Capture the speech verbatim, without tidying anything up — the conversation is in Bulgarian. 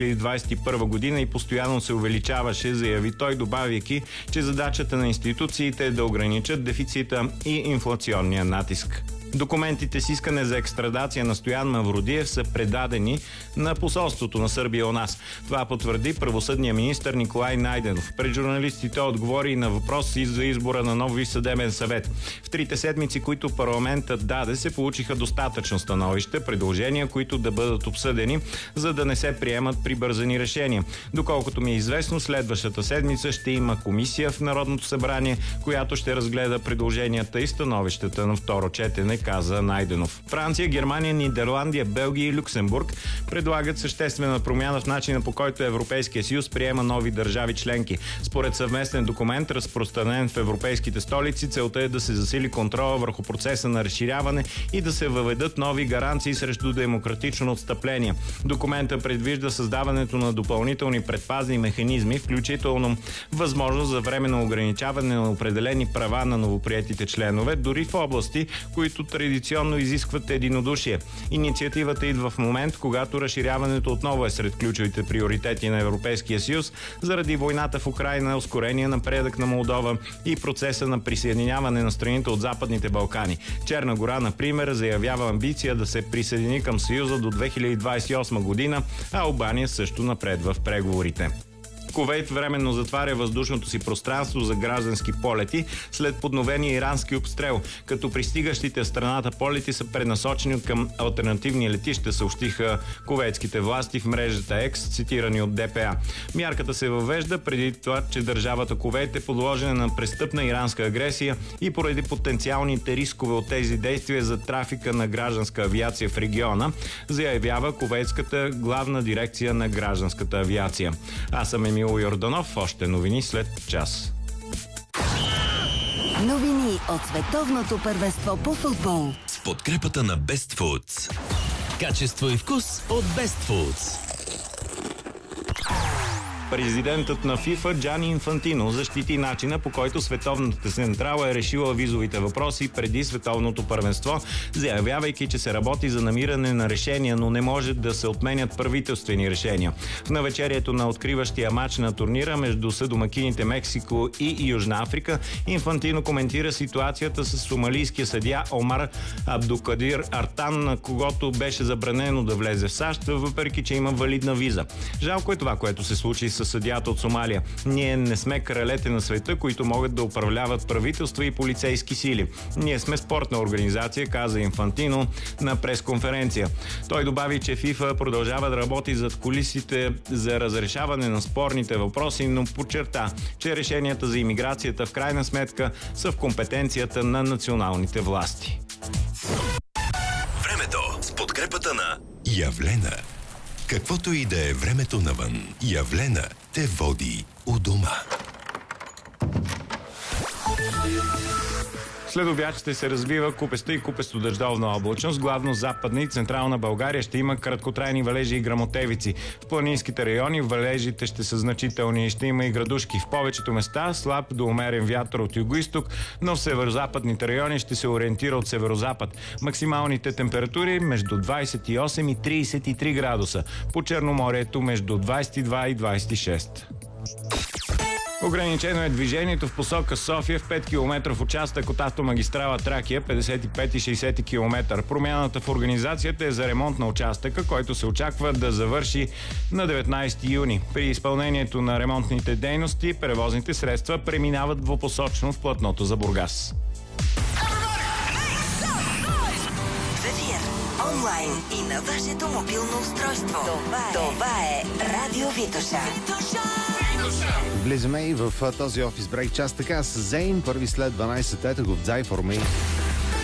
две хиляди двадесет и първа година и постоянно се увеличаваше, заяви той, добавяйки, че задачата на институциите е да ограничат дефицита и инфлационния натиск. Документите с искане за екстрадация на Стоян Мавродиев са предадени на посолството на Сърбия у нас. Това потвърди правосъдния министър Николай Найденов. Пред журналистите отговори на въпроси за избора на нов съдебен съвет. В трите седмици, които парламентът даде, се получиха достатъчно становища, предложения, които да бъдат обсъдени, за да не се приемат прибързани решения. Доколкото ми е известно, следващата седмица ще има комисия в Народното събрание, която ще разгледа предложенията и становищата на второ четене, каза Найденов. Франция, Германия, Нидерландия, Белгия и Люксембург предлагат съществена промяна в начина, по който Европейския съюз приема нови държави членки. Според съвместен документ, разпространен в европейските столици, целта е да се засили контрола върху процеса на разширяване и да се въведат нови гаранции срещу демократично отстъпление. Документа предвижда създаването на допълнителни предпазни механизми, включително възможност за временно ограничаване на определени права на новоприетите членове, дори в области, които традиционно изискват единодушие. Инициативата идва в момент, когато разширяването отново е сред ключовите приоритети на Европейския съюз заради войната в Украйна, ускорения напредък на Молдова и процеса на присъединяване на страните от Западните Балкани. Черна гора, например, заявява амбиция да се присъедини към Съюза до две хиляди двадесет и осма година, а Албания също напредва в преговорите. Кувейт временно затваря въздушното си пространство за граждански полети след подновения ирански обстрел, като пристигащите в страната полети са пренасочени към алтернативни летища, съобщиха кувейтските власти в мрежата Екс, цитирани от Д П А. Мярката се въвежда преди това, че държавата Кувейт е подложена на престъпна иранска агресия и поради потенциалните рискове от тези действия за трафика на гражданска авиация в региона, заявява кувейтската главна дирекция на гражданската авиация. Аз съм Емил Йорданов. Още новини след час. Новини от световното първенство по футбол с подкрепата на Best Foods. Качество и вкус от Best Foods. Президентът на ФИФА Джани Инфантино защити начина, по който Световната централа е решила визовите въпроси преди Световното първенство, заявявайки, че се работи за намиране на решения, но не може да се отменят правителствени решения. В навечерието на откриващия матч на турнира между съдомакините Мексико и Южна Африка, Инфантино коментира ситуацията с сомалийския съдия Омар Абдукадир Артан, на когото беше забранено да влезе в САЩ, въпреки че има валидна виза. Жалко е това, което се случи с съдията от Сомалия. Ние не сме кралете на света, които могат да управляват правителства и полицейски сили. Ние сме спортна организация, каза Инфантино на пресконференция. Той добави, че ФИФА продължава да работи зад кулисите за разрешаване на спорните въпроси, но подчерта, че решенията за имиграцията в крайна сметка са в компетенцията на националните власти. Времето с подкрепата на Явлена. Каквото и да е времето навън, Явлена те води у дома. След обяд ще се развива купеста и купесто дъждовна облачност. Главно западна и централна България ще има краткотрайни валежи и гръмотевици. В планинските райони валежите ще са значителни и ще има и градушки. В повечето места слаб до умерен вятър от югоизток, но в северозападните райони ще се ориентира от северозапад. Максималните температури между двадесет и осем и тридесет и три градуса. По Черноморието между двадесет и два и двадесет и шест. Ограничено е движението в посока София в пет километров участък от автомагистрала Тракия, петдесет и пет и шейсет километра. Промяната в организацията е за ремонт на участъка, който се очаква да завърши на деветнадесети юни. При изпълнението на ремонтните дейности, превозните средства преминават двупосочно в платното за Бургас. в ефир, онлайн и на вашето мобилно устройство. Това е, Това е Радио Витоша. Влизаме и в този офис брейк час така с Зейн, първи след дванадесет. Ето го в Дзай for me.